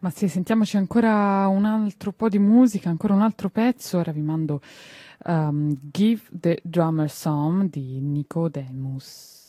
Ma sì, sentiamoci ancora un altro po' di musica, ancora un altro pezzo. Ora vi mando Give the Drummer Some di Nicodemus.